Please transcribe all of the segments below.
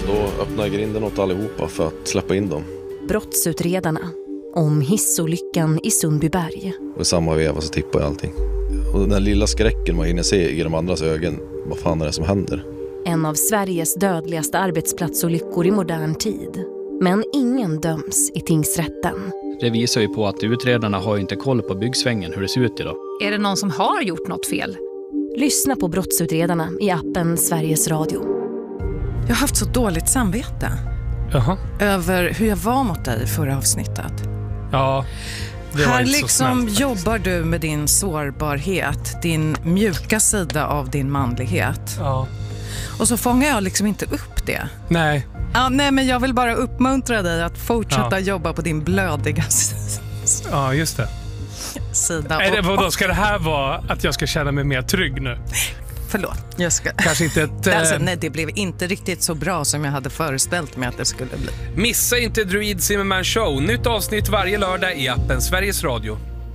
Då öppnar grinden åt allihopa för att släppa in dem. Brottsutredarna om hissolyckan i Sundbyberg. Och i samma veva så tippar allting. Och den där lilla skräcken man hinner se i de andras ögon. Vad fan är det som händer? En av Sveriges dödligaste arbetsplatsolyckor i modern tid. Men ingen döms i tingsrätten. Det visar ju på att utredarna har inte koll på byggsvängen, hur det ser ut idag. Är det någon som har gjort något fel? Lyssna på Brottsutredarna i appen Sveriges Radio. Jag har haft så dåligt samvete. Jaha. Över hur jag var mot dig i förra avsnittet. Ja, det var här inte liksom så snällt, jobbar du med din sårbarhet, din mjuka sida av din manlighet. Ja. Och så fångar jag liksom inte upp det. Nej. Ja, nej, men jag vill bara uppmuntra dig att fortsätta jobba på din blödiga Ja, just det. sida. Nej, det, då ska det här vara att jag ska känna mig mer trygg nu? Förlåt. Jag ska... Kanske inte ett... Alltså, nej, det blev inte riktigt så bra som jag hade föreställt mig att det skulle bli. Missa inte Druid Zimmerman Show. Nytt avsnitt varje lördag i appen Sveriges Radio.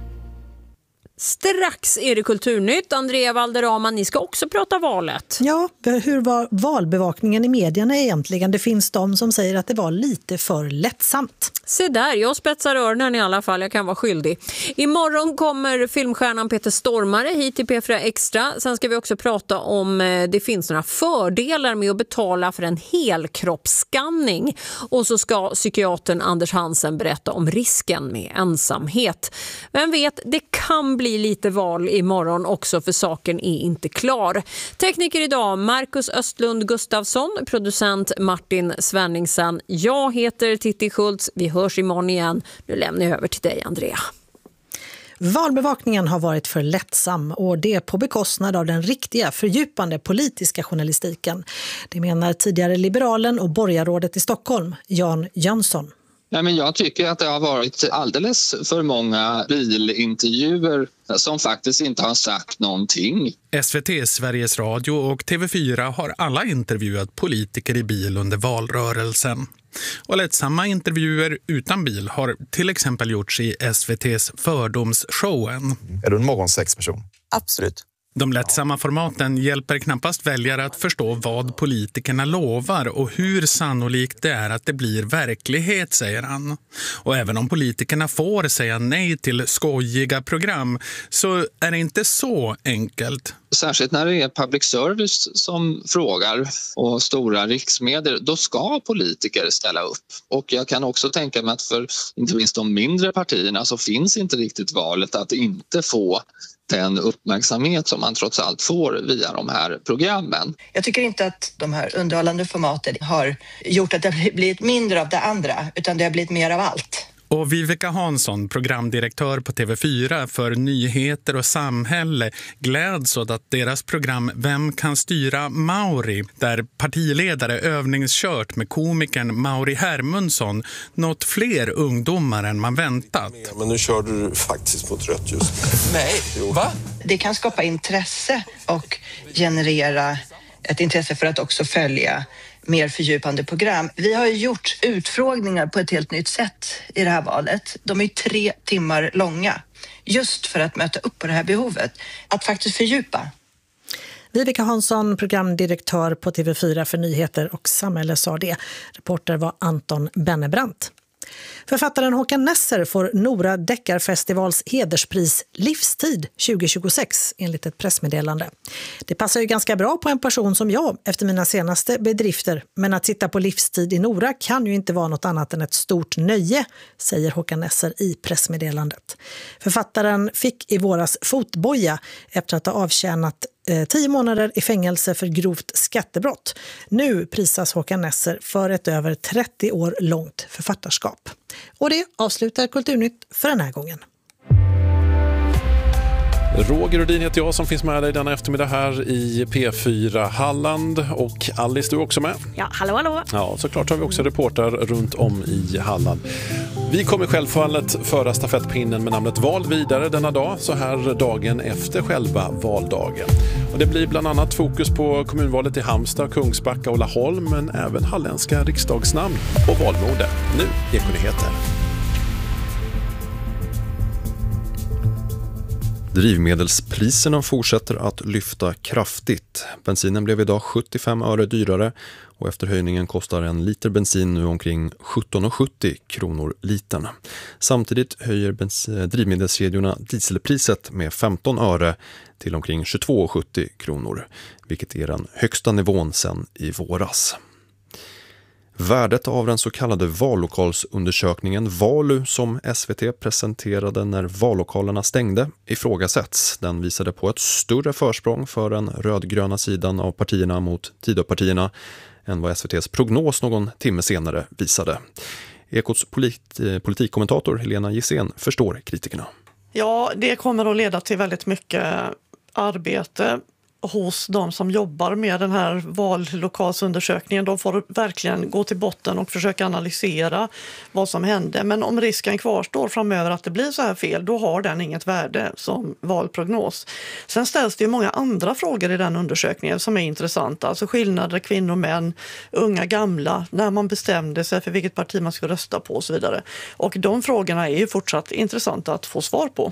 Strax är det Kulturnytt. Andrea Valderrama, ni ska också prata valet. Ja, hur var valbevakningen i medierna egentligen? Det finns de som säger att det var lite för lättsamt. Se där, jag spetsar öronen i alla fall, jag kan vara skyldig. Imorgon kommer filmstjärnan Peter Stormare hit till P4 Extra. Sen ska vi också prata om det finns några fördelar med att betala för en helkroppsskanning. Och så ska psykiatern Anders Hansen berätta om risken med ensamhet. Vem vet, det kan bli lite val imorgon också, för saken är inte klar. Tekniker idag Marcus Östlund Gustafsson, producent Martin Svenningsen. Jag heter Titti Schultz. Vi hörs imorgon igen. Nu lämnar jag över till dig, Andrea. Valbevakningen har varit för lättsam och det på bekostnad av den riktiga fördjupande politiska journalistiken. Det menar tidigare liberalen och borgarrådet i Stockholm, Jan Jönsson. Nej, men jag tycker att det har varit alldeles för många bilintervjuer som faktiskt inte har sagt någonting. SVT, Sveriges Radio och TV4 har alla intervjuat politiker i bil under valrörelsen. Och lättsamma intervjuer utan bil har till exempel gjorts i SVT:s Fördomsshowen. Är du en morgonsexperson? Absolut. De lättsamma formaten hjälper knappast väljare att förstå vad politikerna lovar och hur sannolikt det är att det blir verklighet, säger han. Och även om politikerna får säga nej till skojiga program så är det inte så enkelt. Särskilt när det är public service som frågar och stora riksmedier, då ska politiker ställa upp. Och jag kan också tänka mig att för inte minst de mindre partierna så finns inte riktigt valet att inte få den uppmärksamhet som man trots allt får via de här programmen. Jag tycker inte att de här underhållande formaten har gjort att det har blivit mindre av det andra, utan det har blivit mer av allt. Och Viveka Hansson, programdirektör på TV4 för nyheter och samhälle, gläds åt att deras program Vem kan styra Mauri, där partiledare övningskört med komikern Mauri Hermundsson, nått fler ungdomar än man väntat. Men nu körde du faktiskt på ett rött ljus. Nej, va? Det kan skapa intresse och generera ett intresse för att också följa mer fördjupande program. Vi har ju gjort utfrågningar på ett helt nytt sätt i det här valet. De är 3 timmar långa, just för att möta upp på det här behovet. Att faktiskt fördjupa. Viveka Hansson, programdirektör på TV4 för nyheter och samhälle, sa det. Reporter var Anton Bennebrandt. Författaren Håkan Nesser får Nora Deckarfestivals hederspris Livstid 2026 enligt ett pressmeddelande. Det passar ju ganska bra på en person som jag efter mina senaste bedrifter, men att sitta på livstid i Nora kan ju inte vara något annat än ett stort nöje, säger Håkan Nesser i pressmeddelandet. Författaren fick i våras fotboja efter att ha avtjänat 10 månader i fängelse för grovt skattebrott. Nu prisas Håkan Nesser för ett över 30 år långt författarskap. Och det avslutar Kulturnytt för den här gången. Roger Rudin heter jag som finns med dig denna eftermiddag här i P4 Halland. Och Alice, du är också med. Ja, hallå. Ja, såklart har vi också reportrar runt om i Halland. Vi kommer självfallet föra stafettpinnen med namnet Val vidare denna dag, så här dagen efter själva valdagen. Och det blir bland annat fokus på kommunvalet i Halmstad, Kungsbacka och Laholm, men även halländska riksdagsnamn och valmode. Nu Ekonyheter. Drivmedelspriserna fortsätter att lyfta kraftigt. Bensinen blev idag 75 öre dyrare och efter höjningen kostar en liter bensin nu omkring 17,70 kronor litern. Samtidigt höjer drivmedelskedjorna dieselpriset med 15 öre till omkring 22,70 kronor, vilket är den högsta nivån sedan i våras. Värdet av den så kallade vallokalsundersökningen Valu som SVT presenterade när vallokalerna stängde ifrågasätts. Den visade på ett större försprång för den rödgröna sidan av partierna mot Tidöpartierna än vad SVTs prognos någon timme senare visade. Ekots politikkommentator Helena Gissén förstår kritikerna. Ja, det kommer att leda till väldigt mycket arbete hos de som jobbar med den här vallokalsundersökningen. De får verkligen gå till botten och försöka analysera vad som hände. Men om risken kvarstår framöver att det blir så här fel, då har den inget värde som valprognos. Sen ställs det ju många andra frågor i den undersökningen som är intressanta. Alltså skillnader kvinnor, män, unga, gamla, när man bestämde sig för vilket parti man ska rösta på och så vidare. Och de frågorna är ju fortsatt intressanta att få svar på.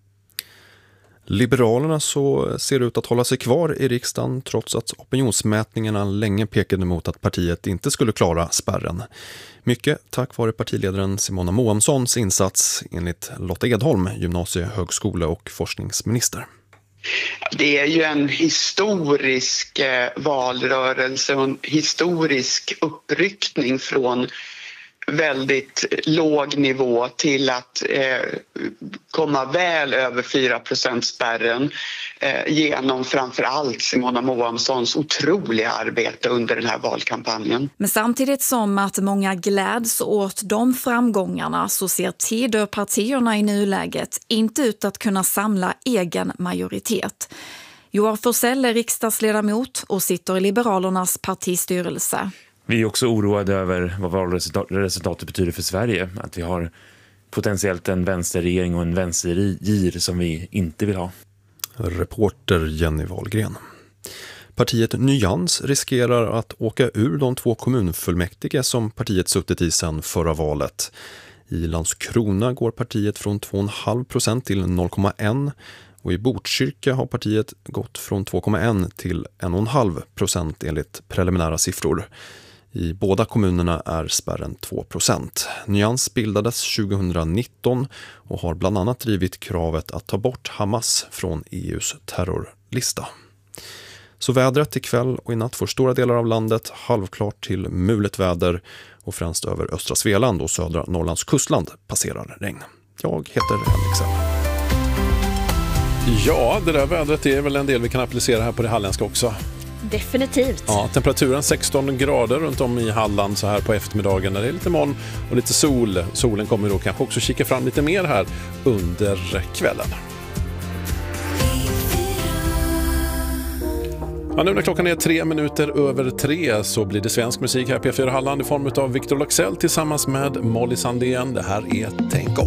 Liberalerna så ser ut att hålla sig kvar i riksdagen trots att opinionsmätningarna länge pekade mot att partiet inte skulle klara spärren. Mycket tack vare partiledaren Simona Moamssons insats enligt Lotta Edholm, gymnasie-, och forskningsminister. Det är ju en historisk valrörelse och en historisk uppryckning från väldigt låg nivå till att komma väl över 4%-spärren genom framförallt Simona Moamssons otroliga arbete under den här valkampanjen. Men samtidigt som att många gläds åt de framgångarna så ser Tidöpartierna i nuläget inte ut att kunna samla egen majoritet. Joar Forssell är riksdagsledamot och sitter i Liberalernas partistyrelse. Vi är också oroade över vad valresultatet betyder för Sverige. Att vi har potentiellt en vänsterregering och en vänstergir som vi inte vill ha. Reporter Jenny Wahlgren. Partiet Nyans riskerar att åka ur de 2 kommunfullmäktige som partiet suttit i sedan förra valet. I Landskrona går partiet från 2,5% till 0,1% och i Botkyrka har partiet gått från 2,1% till 1,5% enligt preliminära siffror. I båda kommunerna är spärren 2%. Nyans bildades 2019 och har bland annat drivit kravet att ta bort Hamas från EUs terrorlista. Så vädret ikväll och i natt får stora delar av landet halvklart till mulet väder och främst över östra Svealand och södra Norrlands kustland passerar regn. Jag heter Henrik Sell. Ja, det där vädret är väl en del vi kan applicera här på det halländska också. Definitivt. Ja, temperaturen 16 grader runt om i Halland så här på eftermiddagen när det är lite moln och lite sol. Solen kommer då kanske också kika fram lite mer här under kvällen. Ja, nu när klockan är 3:03 så blir det svensk musik här på P4 Halland i form av Victor Laxell tillsammans med Molly Sandén. Det här är Tänk om.